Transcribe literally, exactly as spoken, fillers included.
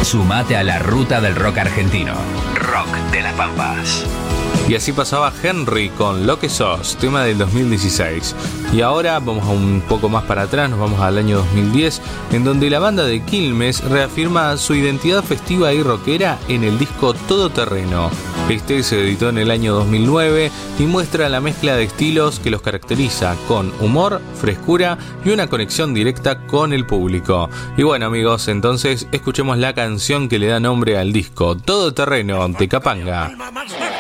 Sumate a la ruta del rock argentino. Rock de las Pampas. Y así pasaba Henry con Lo que sos, tema del dos mil dieciséis. Y ahora vamos a un poco más para atrás, nos vamos al año dos mil diez, en donde la banda de Quilmes reafirma su identidad festiva y rockera en el disco Todoterreno. Este se editó en el año dos mil nueve y muestra la mezcla de estilos que los caracteriza, con humor, frescura y una conexión directa con el público. Y bueno, amigos, entonces escuchemos la canción que le da nombre al disco, Todoterreno de Capanga.